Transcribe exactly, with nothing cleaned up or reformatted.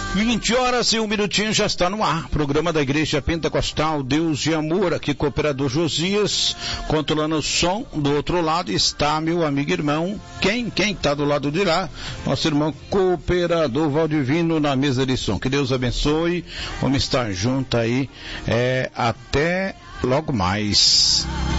vinte horas e um minutinho já está no ar. Programa da Igreja Pentecostal Deus e Amor, aqui cooperador Josias, controlando o som. Do outro lado está meu amigo irmão, quem? Quem está do lado de lá? Nosso irmão cooperador Valdivino na mesa de som. Que Deus abençoe. Vamos estar juntos aí é, até logo mais.